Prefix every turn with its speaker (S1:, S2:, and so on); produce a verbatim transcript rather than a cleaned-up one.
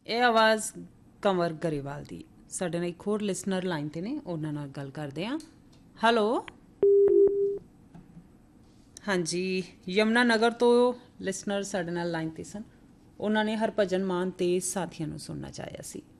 S1: ਇਹ ਆਵਾਜ਼ ਕੰਵਰ ਗਰੇਵਾਲ ਦੀ। ਸਾਡੇ ਨਾਲ ਇੱਕ ਹੋਰ ਲਿਸਨਰ ਲਾਈਨ ਤੇ ਨੇ, ਉਹਨਾਂ ਨਾਲ ਗੱਲ ਕਰਦੇ ਹਾਂ। ਹੈਲੋ, ਹਾਂਜੀ, ਯਮੁਨਾ ਨਗਰ ਤੋਂ ਲਿਸਨਰ ਸਾਡੇ ਨਾਲ ਲਾਈਨ ਤੇ ਸਨ। ਉਹਨਾਂ ਨੇ ਹਰਭਜਨ ਮਾਨ ਤੇ ਸਾਥੀਆਂ ਨੂੰ ਸੁਣਨਾ ਚਾਹਿਆ ਸੀ।